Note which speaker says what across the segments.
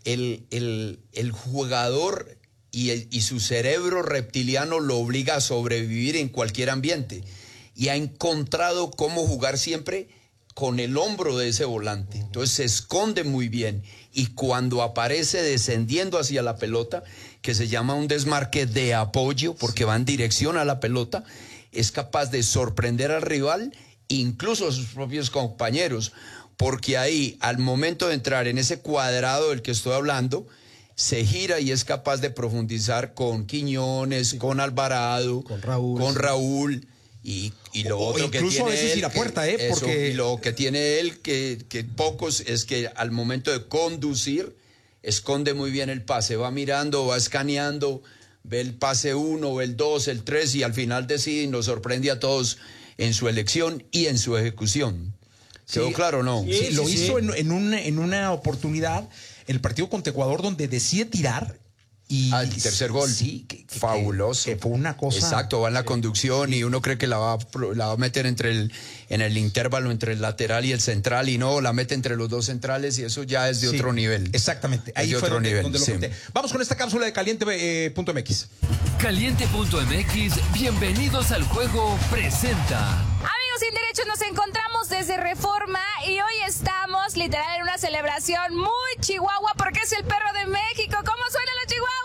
Speaker 1: el jugador y su cerebro reptiliano lo obliga a sobrevivir en cualquier ambiente. Y ha encontrado cómo jugar siempre con el hombro de ese volante. Entonces se esconde muy bien. Y cuando aparece descendiendo hacia la pelota, que se llama un desmarque de apoyo, porque va en dirección a la pelota, es capaz de sorprender al rival, incluso a sus propios compañeros. Porque ahí, al momento de entrar en ese cuadrado del que estoy hablando, se gira y es capaz de profundizar con Quiñones, con Alvarado, con Raúl. Y lo otro que tiene
Speaker 2: incluso a veces
Speaker 1: él,
Speaker 2: ir a puerta,
Speaker 1: porque... y lo que tiene él, que pocos, es que al momento de conducir, esconde muy bien el pase, va mirando, va escaneando, ve el pase 1, ve el 2, el 3, y al final decide y nos sorprende a todos en su elección y en su ejecución. ¿Quedó claro o no?
Speaker 2: Sí, lo hizo en una oportunidad, el partido contra Ecuador, donde decide tirar. Y
Speaker 1: el tercer gol.
Speaker 2: Sí,
Speaker 1: fabuloso.
Speaker 2: Que fue una cosa.
Speaker 1: Exacto, va en la conducción y uno cree que la va a meter en el intervalo entre el lateral y el central, y no, la mete entre los dos centrales, y eso ya es de otro nivel.
Speaker 2: Exactamente. Ahí fue donde lo conté. Vamos con esta cápsula de Caliente.mx.
Speaker 3: Caliente.mx, bienvenidos al juego, presenta.
Speaker 4: Amigos sin derechos, nos encontramos desde Reforma y hoy estamos literal en una celebración muy chihuahua porque es el perro de México. ¿Cómo suenan los chihuahuas?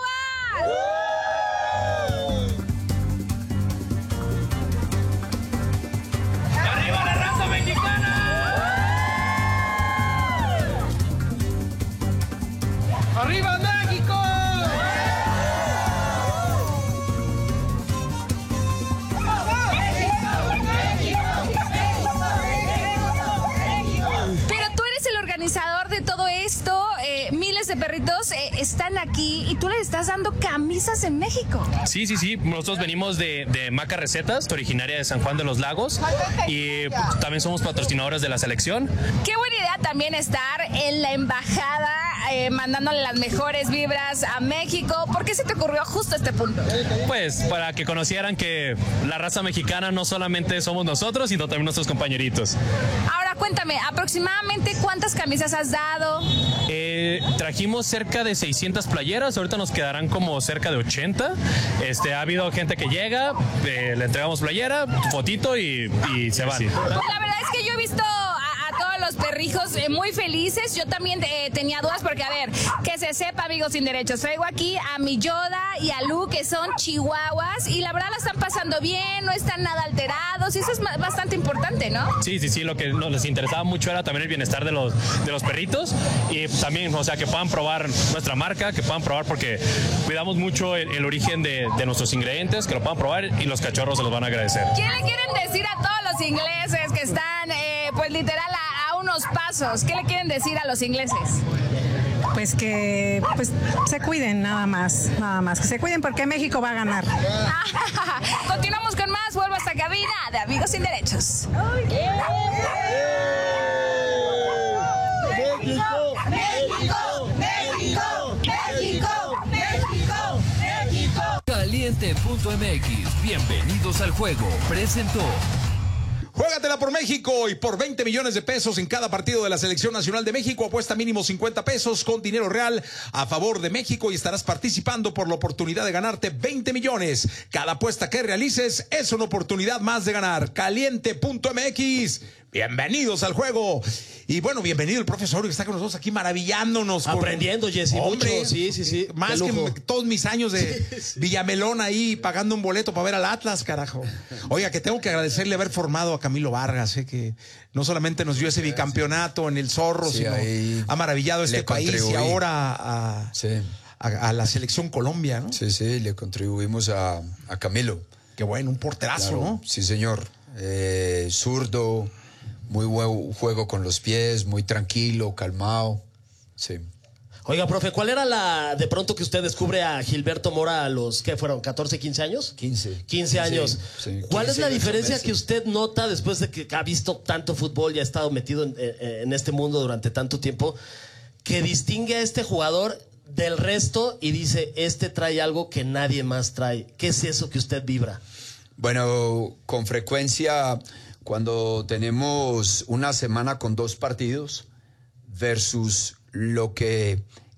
Speaker 5: ¡Arriba la raza mexicana! ¡Arriba México!
Speaker 4: Organizador de todo esto, miles de perritos están aquí y tú les estás dando camisas en México.
Speaker 6: Sí, nosotros venimos de Maca Recetas, originaria de San Juan de los Lagos, y también somos patrocinadores de la selección.
Speaker 4: Qué buena idea también estar en la embajada, mandándole las mejores vibras a México. ¿Por qué se te ocurrió justo este punto?
Speaker 6: Pues para que conocieran que la raza mexicana no solamente somos nosotros, sino también nuestros compañeritos.
Speaker 4: Ahora cuéntame, aproximadamente ¿cuántas camisas has dado?
Speaker 6: Trajimos cerca de 600 playeras, ahorita nos quedarán como cerca de 80. Ha habido gente que llega, le entregamos playera, fotito y se van.
Speaker 4: Pues la verdad es que yo he visto a todos los perrijos muy felices. Yo también tenía dudas porque, a ver, que se sepa, amigos sin derechos, traigo aquí a mi Yoda y a Lu, que son chihuahuas, y la verdad la están pasando bien, no están nada alterados, y eso es bastante importante, ¿no?
Speaker 6: Sí, lo que nos interesaba mucho era también el bienestar de los perritos, y también, o sea, que puedan probar nuestra marca, que puedan probar, porque cuidamos mucho el origen de nuestros ingredientes, que lo puedan probar y los cachorros se los van a agradecer.
Speaker 4: ¿Qué le quieren decir a todos los ingleses que están, pues literal, a unos pasos? ¿Qué le quieren decir a los ingleses?
Speaker 7: Pues que se cuiden, nada más, que se cuiden porque México va a ganar.
Speaker 4: Continuamos con más, vuelvo a esta cabina de Amigos sin Derechos.
Speaker 5: ¡México! ¡México! ¡México! ¡México! ¡México! ¡México!
Speaker 3: Caliente.mx, bienvenidos al juego, presentó.
Speaker 2: Juégatela por México y por 20 millones de pesos en cada partido de la Selección Nacional de México. Apuesta mínimo 50 pesos con dinero real a favor de México y estarás participando por la oportunidad de ganarte 20 millones. Cada apuesta que realices es una oportunidad más de ganar. Caliente.mx. Bienvenidos al juego. Y bueno, bienvenido el profesor que está con nosotros aquí maravillándonos.
Speaker 8: Aprendiendo, Jesse, mucho. Sí.
Speaker 2: Más que todos mis años de Villamelón ahí pagando un boleto para ver al Atlas, carajo. Oiga, que tengo que agradecerle haber formado a Camilo Vargas, que no solamente nos dio ese bicampeonato en el Zorro, sino ha maravillado este país y ahora a la selección Colombia, ¿no?
Speaker 1: Sí, le contribuimos a Camilo.
Speaker 2: Qué bueno, un porterazo, claro, ¿no?
Speaker 1: Sí, señor. Zurdo. Muy buen juego con los pies, muy tranquilo, calmado. Sí.
Speaker 8: Oiga, profe, ¿cuál era de pronto que usted descubre a Gilberto Mora a los, ¿qué fueron? ¿14, 15 años? 15 años.
Speaker 1: Sí,
Speaker 8: ¿Cuál es la diferencia que usted nota después de que ha visto tanto fútbol y ha estado metido en este mundo durante tanto tiempo, que distingue a este jugador del resto y dice, este trae algo que nadie más trae? ¿Qué es eso que usted vibra?
Speaker 1: Bueno, con frecuencia, cuando tenemos una semana con 2 partidos versus lo que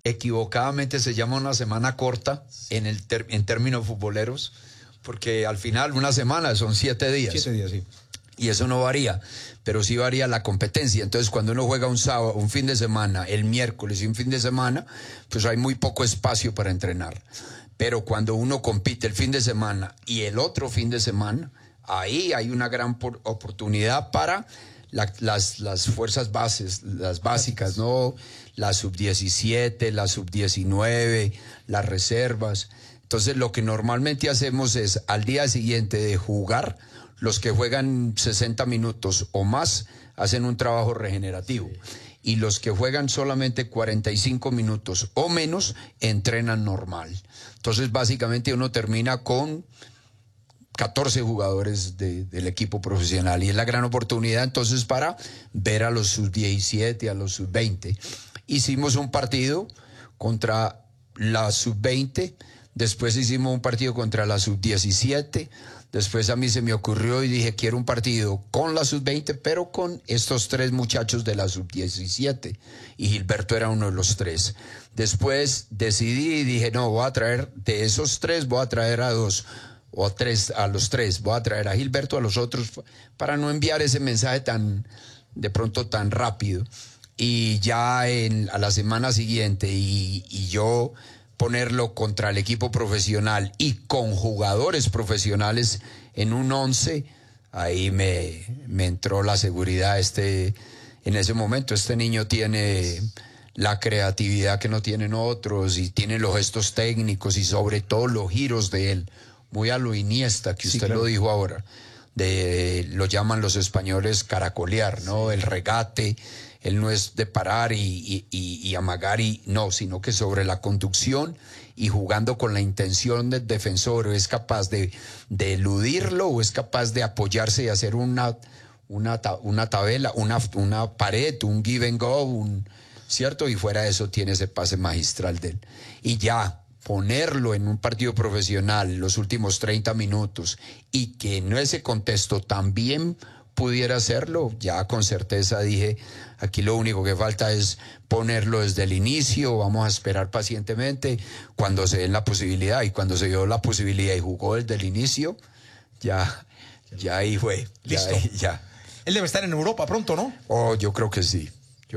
Speaker 1: equivocadamente se llama una semana corta en términos futboleros, porque al final una semana son 7 días.
Speaker 2: 7 días, sí.
Speaker 1: Y eso no varía, pero sí varía la competencia. Entonces, cuando uno juega un sábado, un fin de semana, el miércoles y un fin de semana, pues hay muy poco espacio para entrenar. Pero cuando uno compite el fin de semana y el otro fin de semana, ahí hay una gran oportunidad para las fuerzas bases, las básicas, ¿no? La sub-17, la sub-19, las reservas. Entonces, lo que normalmente hacemos es, al día siguiente de jugar, los que juegan 60 minutos o más hacen un trabajo regenerativo. Y los que juegan solamente 45 minutos o menos entrenan normal. Entonces, básicamente uno termina con 14 jugadores del equipo profesional. Y es la gran oportunidad entonces para ver a los sub-17, a los sub-20. Hicimos un partido contra la sub-20, después hicimos un partido contra la sub-17. Después a mí se me ocurrió y dije, quiero un partido con la sub-20, pero con estos 3 muchachos de la sub-17. Y Gilberto era uno de los 3. Después decidí y dije, no, voy a traer de esos 3, voy a traer a 2 o a 3, a los 3. Voy a traer a Gilberto, a los otros, para no enviar ese mensaje de pronto tan rápido. Y ya a la semana siguiente y yo ponerlo contra el equipo profesional y con jugadores profesionales en un 11, ahí me entró la seguridad. En ese momento este niño tiene la creatividad que no tienen otros y tiene los gestos técnicos y sobre todo los giros de él, muy a lo Iniesta, que usted lo dijo ahora, lo llaman los españoles caracolear, ¿no? El regate. Él no es de parar y amagar no, sino que sobre la conducción y jugando con la intención del defensor, es capaz de eludirlo o es capaz de apoyarse y hacer una tabela, una pared, un give and go, ¿cierto? Y fuera de eso tiene ese pase magistral de él. Y ya ponerlo en un partido profesional los últimos 30 minutos y que en ese contexto también pudiera hacerlo, ya con certeza dije, aquí lo único que falta es ponerlo desde el inicio, vamos a esperar pacientemente cuando se den la posibilidad. Y cuando se dio la posibilidad y jugó desde el inicio, ya ahí fue.
Speaker 2: Listo.
Speaker 1: Ya.
Speaker 2: Él debe estar en Europa pronto, ¿no?
Speaker 1: Oh, yo creo que sí.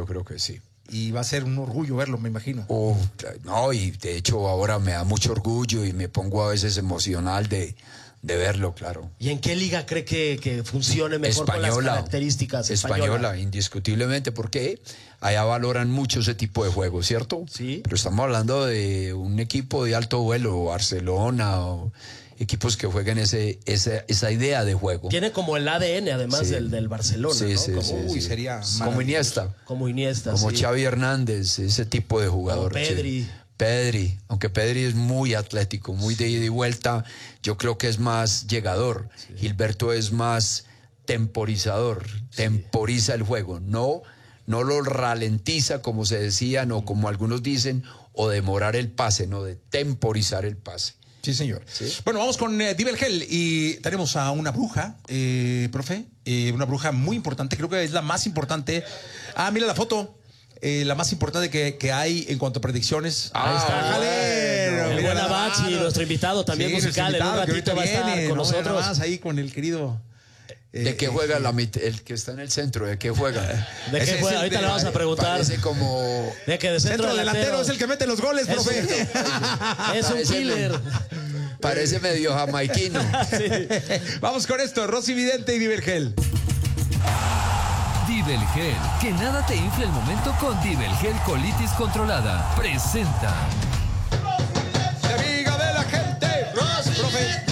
Speaker 2: Y va a ser un orgullo verlo, me imagino.
Speaker 1: No, y de hecho ahora me da mucho orgullo y me pongo a veces emocional de verlo, claro.
Speaker 8: ¿Y en qué liga cree que funcione mejor con las características?
Speaker 1: Española, indiscutiblemente, porque allá valoran mucho ese tipo de juego, ¿cierto?
Speaker 8: Sí.
Speaker 1: Pero estamos hablando de un equipo de alto vuelo, Barcelona, o equipos que jueguen esa idea de juego.
Speaker 8: Tiene como el ADN, además del Barcelona,
Speaker 1: sí,
Speaker 8: ¿no?
Speaker 1: Sí,
Speaker 2: sería
Speaker 1: como Iniesta.
Speaker 8: Como
Speaker 1: sí. Xavi Hernández, ese tipo de jugador.
Speaker 8: Como
Speaker 1: Pedri, aunque Pedri es muy atlético, muy de ida y vuelta, yo creo que es más llegador. Sí. Gilberto es más temporizador, temporiza el juego, no lo ralentiza como se decía, no como algunos dicen, o demorar el pase, no, de temporizar el pase.
Speaker 2: Sí, señor.
Speaker 1: ¿Sí?
Speaker 2: Bueno, vamos con Dibelgel y tenemos a una bruja, profe, una bruja muy importante, creo que es la más importante. Mira la foto. La más importante que hay en cuanto a predicciones.
Speaker 8: Ahí está.
Speaker 2: El
Speaker 8: buen Abachi, nuestro invitado también musical. En un ratito va a estar con nosotros.
Speaker 2: Más ahí con el querido.
Speaker 1: ¿De qué juega el que está en el centro? ¿De qué juega?
Speaker 8: ¿De qué juega? Ahorita le vamos a preguntar.
Speaker 1: Parece como...
Speaker 8: De que de centro
Speaker 2: delantero es el que mete los goles, profe.
Speaker 8: Es un killer.
Speaker 1: Parece medio jamaiquino.
Speaker 2: Sí. Vamos con esto, Rosy Vidente y Dibelgel.
Speaker 3: Dibelgel, que nada te infle el momento con Dibelgel Colitis Controlada. Presenta.
Speaker 2: ¡Amiga de la gente! ¡Profe!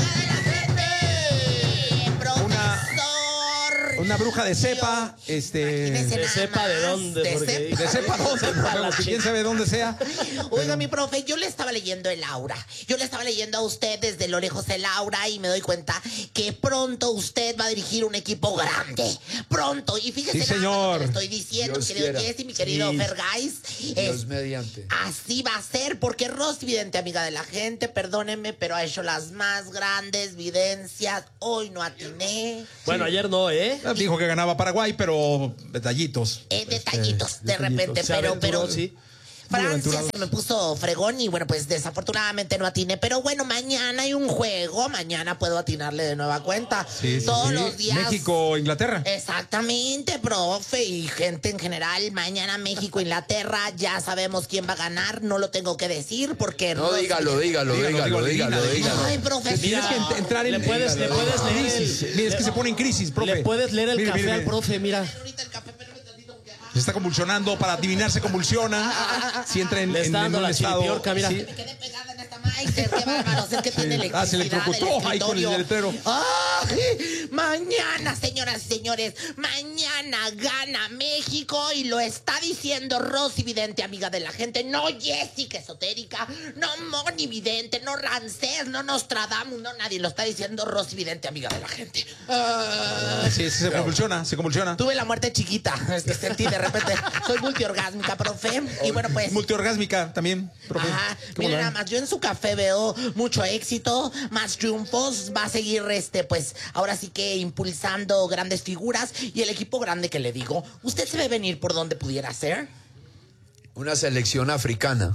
Speaker 2: Una bruja de cepa,
Speaker 8: ¿De cepa de dónde?
Speaker 2: ¿De cepa dónde? ¿Quién sabe dónde sea?
Speaker 9: Oiga, mi profe, yo le estaba leyendo el aura. Yo le estaba leyendo a usted desde lo lejos el aura y me doy cuenta que pronto usted va a dirigir un equipo grande. Pronto. Y fíjese,
Speaker 2: sí, señor.
Speaker 9: Le estoy diciendo, mi querido Jesse y mi querido Fergais.
Speaker 1: Dios mediante.
Speaker 9: Así va a ser, porque Rosy Vidente, amiga de la gente, perdónenme, pero ha hecho las más grandes videncias. Hoy no atiné.
Speaker 8: Bueno, ayer no,
Speaker 2: Dijo que ganaba Paraguay, pero detallitos.
Speaker 9: Detallitos, de repente, pero
Speaker 8: sí.
Speaker 9: Francia se me puso fregón y bueno, pues desafortunadamente no atiné. Pero bueno, mañana hay un juego. Mañana puedo atinarle de nueva cuenta. Todos los días.
Speaker 2: México, Inglaterra.
Speaker 9: Exactamente, profe y gente en general. Mañana México, Inglaterra. Ya sabemos quién va a ganar. No lo tengo que decir porque...
Speaker 1: No, dígalo.
Speaker 9: Ay, profe.
Speaker 2: Tienes que entrar en...
Speaker 8: Le puedes leer
Speaker 2: Mira, es que se pone en crisis, profe.
Speaker 8: Le puedes leer el café al profe, mira.
Speaker 2: Se está convulsionando, para adivinar se convulsiona. Si entra en
Speaker 8: Le está dando
Speaker 2: un
Speaker 8: la
Speaker 2: estado...
Speaker 8: chiripiorca, mira.
Speaker 2: Sí.
Speaker 9: Me quedé pegada en esta Maiser, qué bárbaros, es que tiene electricidad.
Speaker 2: Se electrocutó ahí con el letrero.
Speaker 9: ¡Ay! Mañana, señoras y señores, mañana gana México y lo está diciendo Rosy Vidente, amiga de la gente. No Jessica Esotérica, no Moni Vidente, no Rancés, no Nostradamus, no nadie. Lo está diciendo Rosy Vidente, amiga de la gente.
Speaker 2: Sí, se convulsiona.
Speaker 9: Tuve la muerte chiquita, sentí de repente. Soy multiorgásmica, profe. Y bueno, pues...
Speaker 2: Multiorgásmica también, profe.
Speaker 9: Ajá, mira nada más, yo en su café veo mucho éxito, más triunfos, va a seguir pues ahora sí que impulsando grandes figuras y el equipo grande que le digo. ¿Usted se ve venir por donde pudiera ser?
Speaker 1: Una selección africana.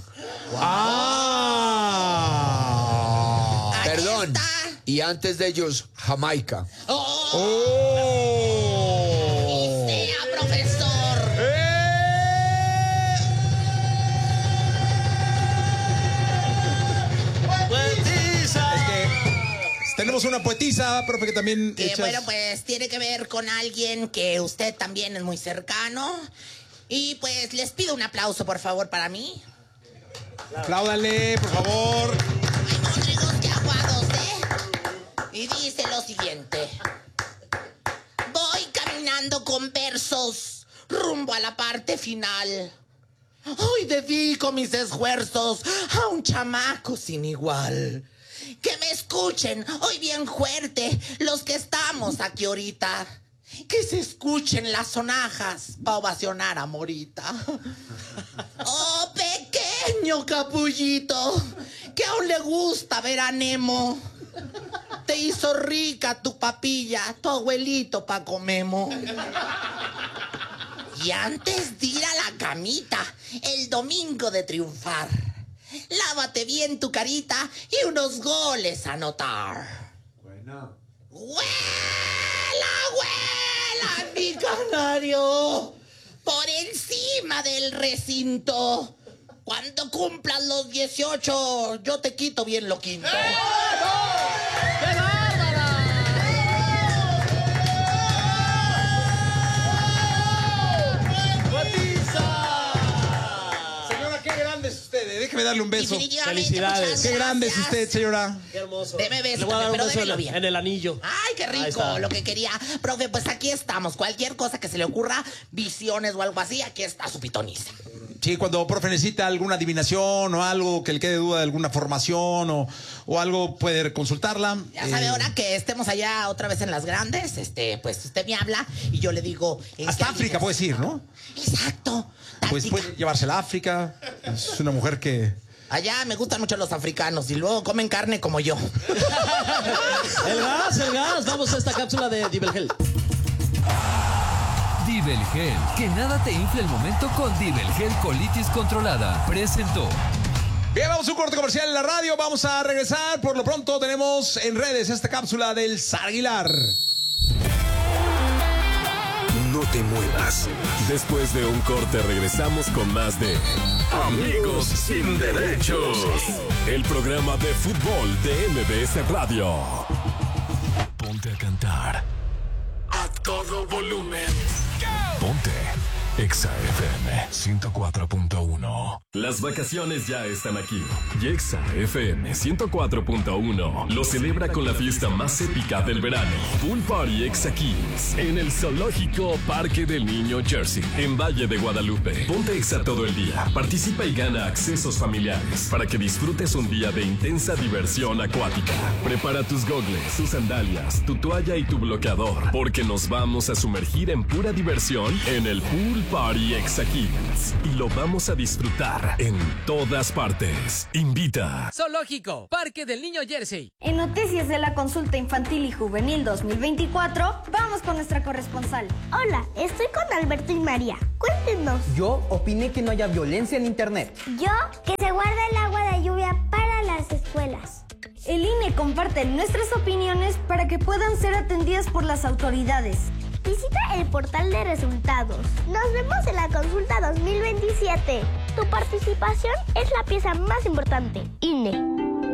Speaker 1: Perdón.
Speaker 9: Está.
Speaker 1: Y antes de ellos, Jamaica.
Speaker 9: Y sea, profesor.
Speaker 2: Tenemos una poetisa, profe, que también...
Speaker 9: Bueno, pues tiene que ver con alguien que usted también es muy cercano. Y pues les pido un aplauso, por favor, para mí.
Speaker 2: Apláudale, por favor.
Speaker 9: Ay, Rodrigo, qué aguados, Y dice lo siguiente. Voy caminando con versos rumbo a la parte final. Hoy dedico mis esfuerzos a un chamaco sin igual. Que me escuchen hoy bien fuerte los que estamos aquí ahorita. Que se escuchen las sonajas pa' ovacionar a Morita. Oh, pequeño capullito, que aún le gusta ver a Nemo. Te hizo rica tu papilla, tu abuelito Paco Memo. Y antes de ir a la camita, el domingo de triunfar, lávate bien tu carita y unos goles a anotar.
Speaker 1: Buena.
Speaker 9: ¡Huela, huela, mi canario! Por encima del recinto. Cuando cumplas los 18, yo te quito bien lo quinto. ¡Qué bárbara!
Speaker 2: Señora, qué grande es usted. Déjeme darle un beso.
Speaker 8: Felicidades.
Speaker 2: Qué grande es usted, señora.
Speaker 8: Qué hermoso.
Speaker 9: Deme beso,
Speaker 8: Le voy a dar un
Speaker 9: pero
Speaker 8: beso
Speaker 9: démelo bien.
Speaker 8: en el anillo.
Speaker 9: Ay, qué
Speaker 8: Ahí
Speaker 9: rico,
Speaker 8: está.
Speaker 9: lo que quería. Profe, pues aquí estamos. Cualquier cosa que se le ocurra, visiones o algo así, aquí está su pitoniza.
Speaker 2: Sí, cuando profe necesita alguna adivinación o algo que le quede duda de alguna formación o algo, puede consultarla.
Speaker 9: Ya sabe, ahora que estemos allá otra vez en las grandes, pues usted me habla y yo le digo...
Speaker 2: Hasta África puedes ir, ¿no?
Speaker 9: Exacto.
Speaker 2: Pues
Speaker 9: táctica.
Speaker 2: puede llevársela a África. Es una mujer que...
Speaker 9: Allá me gustan mucho los africanos y luego comen carne como yo.
Speaker 8: El gas. Vamos a esta cápsula de Dibelgel.
Speaker 3: Dibelgel, que nada te infle el momento con Dibelgel Colitis Controlada. Presentó.
Speaker 2: Bien, vamos a un corte comercial en la radio. Vamos a regresar. Por lo pronto tenemos en redes esta cápsula del Zar Aguilar.
Speaker 10: No te muevas. Después de un corte regresamos con más de Amigos sin Derechos. El programa de fútbol de MBS Radio. Ponte a cantar a todo volumen. Ponte Exa FM 104.1. Las vacaciones ya están aquí. Y Exa FM 104.1 lo celebra con la fiesta más épica del verano. Pool Party Exa Kids en el Zoológico Parque del Niño Jersey, en Valle de Guadalupe. Ponte Exa todo el día. Participa y gana accesos familiares para que disfrutes un día de intensa diversión acuática. Prepara tus gogles, tus sandalias, tu toalla y tu bloqueador, porque nos vamos a sumergir en pura diversión en el Pool Party Exa Kids y lo vamos a disfrutar en todas partes. Invita.
Speaker 11: Zoológico, Parque del Niño Jersey.
Speaker 12: En noticias de la consulta infantil y juvenil 2024, vamos con nuestra corresponsal.
Speaker 13: Hola, estoy con Alberto y María. Cuéntenos.
Speaker 14: Yo opiné que no haya violencia en internet.
Speaker 13: Yo, que se guarde el agua de lluvia para las escuelas.
Speaker 12: El INE comparte nuestras opiniones para que puedan ser atendidas por las autoridades.
Speaker 13: Visita el portal de resultados. Nos vemos en la consulta 2027. Tu participación es la pieza más importante. INE.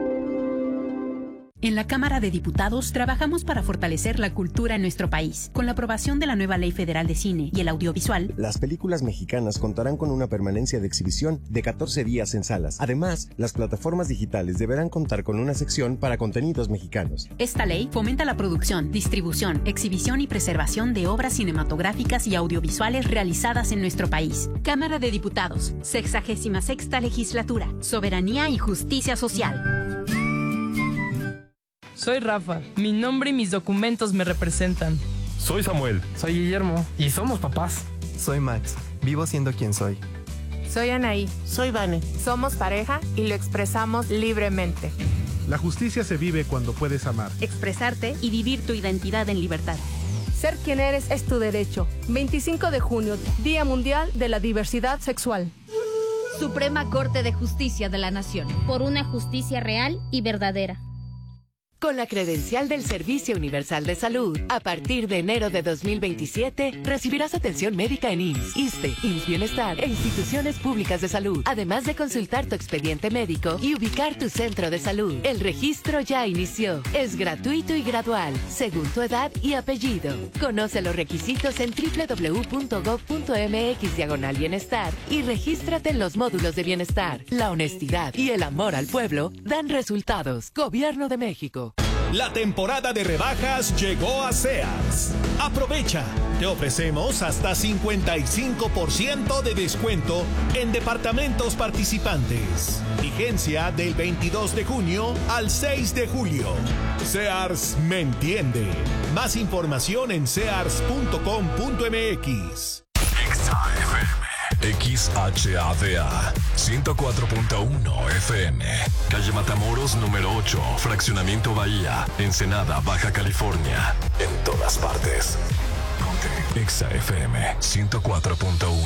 Speaker 15: En la Cámara de Diputados trabajamos para fortalecer la cultura en nuestro país. Con la aprobación de la nueva Ley Federal de Cine y el Audiovisual,
Speaker 16: las películas mexicanas contarán con una permanencia de exhibición de 14 días en salas. Además, las plataformas digitales deberán contar con una sección para contenidos mexicanos.
Speaker 15: Esta ley fomenta la producción, distribución, exhibición y preservación de obras cinematográficas y audiovisuales realizadas en nuestro país. Cámara de Diputados, 66ª Legislatura, Soberanía y Justicia Social.
Speaker 17: Soy Rafa. Mi nombre y mis documentos me representan.
Speaker 18: Soy Samuel.
Speaker 19: Soy Guillermo.
Speaker 18: Y somos papás.
Speaker 19: Soy Max. Vivo siendo quien soy.
Speaker 20: Soy Anaí.
Speaker 21: Soy Vane.
Speaker 20: Somos pareja y lo expresamos libremente.
Speaker 22: La justicia se vive cuando puedes amar,
Speaker 15: expresarte y vivir tu identidad en libertad.
Speaker 23: Ser quien eres es tu derecho. 25 de junio, Día Mundial de la Diversidad Sexual.
Speaker 24: Suprema Corte de Justicia de la Nación. Por una justicia real y verdadera.
Speaker 25: Con la credencial del Servicio Universal de Salud, a partir de enero de 2027, recibirás atención médica en IMSS, ISSSTE, IMSS Bienestar e instituciones públicas de salud, además de consultar tu expediente médico y ubicar tu centro de salud. El registro ya inició. Es gratuito y gradual, según tu edad y apellido. Conoce los requisitos en www.gov.mx/bienestar y regístrate en los módulos de bienestar. La honestidad y el amor al pueblo dan resultados. Gobierno de México.
Speaker 26: La temporada de rebajas llegó a Sears. Aprovecha. Te ofrecemos hasta 55% de descuento en departamentos participantes. Vigencia del 22 de junio al 6 de julio. Sears me entiende. Más información en sears.com.mx.
Speaker 10: XHADA 104.1 FM, calle Matamoros número 8, Fraccionamiento Bahía, Ensenada, Baja California. En todas partes. Ponte XFM 104.1.